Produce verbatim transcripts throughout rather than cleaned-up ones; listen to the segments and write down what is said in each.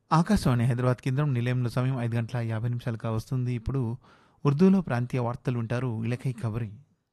ఆకాశవాణి హైదరాబాద్ కేంద్రం నిలయంలో సమయం ఐదు గంటల యాభై నిమిషాలుగా వస్తుంది. ఇప్పుడు ఉర్దూలో ప్రాంతీయ వార్తలు వింటారు. ఇలకై ఖబరి.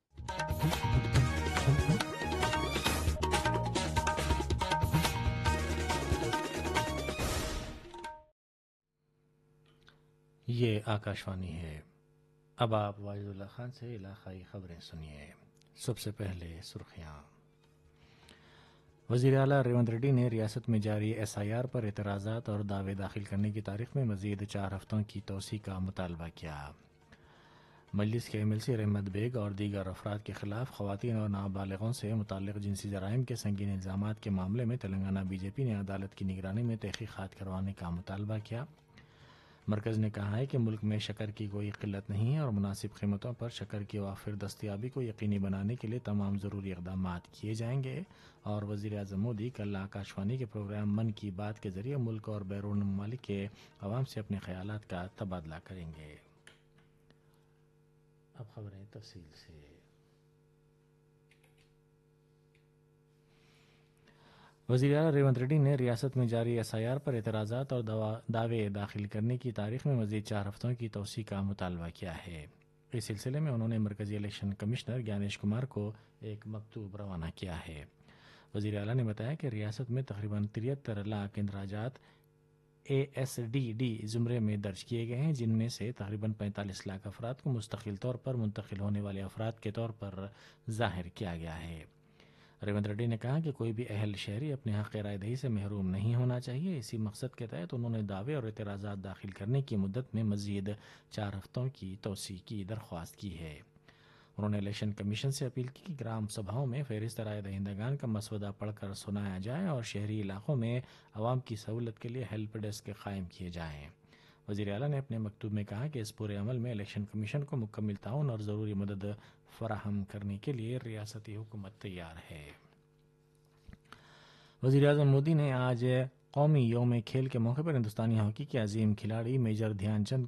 ये आकाशवाणी है। अब आप वाहिदुल्लाह खान से इलाकाई खबरें सुनिए। सबसे पहले सुर्खियाँ। वज़ीर आला रेवंत रेड्डी ने रियासत में जारी एस आई आर पर एतराज़ात और दावे दाखिल करने की तारीख में मज़ीद चार हफ्तों की तोसी का मुतालबा किया। मजलिस के एम एल सी रहमत बेग और दीगर अफराद के खिलाफ ख़वातीन और नाबालिगों से मुतल्लिक़ जिनसी जराइम के संगीन इल्ज़ामात के मामले में तेलंगाना बी जे पी ने अदालत की निगरानी में तहक़ीक़ात करवाने का मुतालबा किया। मरकज़ ने कहा है कि मुल्क में शक्कर की कोई किल्लत नहीं है और मुनासिब कीमतों पर शक्कर की वाफिर दस्तियाबी को यकीनी बनाने के लिए तमाम ज़रूरी इक़दाम किए जाएंगे। और वज़ीर आज़म मोदी कल आकाशवाणी के प्रोग्राम मन की बात के ज़रिए मुल्क और बैरून ममालिक के अवाम से अपने ख़यालात का तबादला करेंगे। अब खबरें तफसील से। वज़ीर आला रेवंत रेड्डी ने रियासत में जारी एस आई आर पर एतराज़ात और दावे दाखिल करने की तारीख में मज़ीद चार हफ्तों की तोसी का मुतालबा किया है। इस सिलसिले में उन्होंने मरकज़ी इलेक्शन कमिश्नर ज्ञानेश कुमार को एक मकतूब रवाना किया है। वज़ीर आला ने बताया कि रियासत में तकरीबन तिहत्तर lakh इंदराजात A S D D ज़ुमरे में दर्ज किए गए हैं, जिनमें से तकरीबन पैंतालीस लाख अफराद को मुस्तकिल तौर पर मुंतकिल होने वाले अफराद के तौर पर ज़ाहिर किया गया है। रेवंत रेड्डी ने कहा कि कोई भी अहल शहरी अपने हक़ रायदही से महरूम नहीं होना चाहिए। इसी मकसद के तहत उन्होंने दावे और एतराज़ात दाखिल करने की मुद्दत में मज़ीद चार हफ्तों की तोसी की दरख्वास्त की है। उन्होंने इलेक्शन कमीशन से अपील की कि ग्राम सभाओं में फहरिस्त राय दहिंदगान का मसवदा पढ़कर सुनाया जाए और शहरी इलाकों में आवाम की सहूलत के लिए हेल्प डेस्क कायम किए जाएँ। वज़ीर आला ने अपने मकतूब में कहा कि इस पूरे अमल में इलेक्शन कमीशन को मुकम्मल ताउन और ज़रूरी मदद फराहम करने के लिए रियासती हुकूमत तैयार है। वज़ीर आज़म मोदी ने आज कौमी यौम खेल के मौके पर हिंदुस्तानी हॉकी के अजीम खिलाड़ी मेजर ध्यानचंद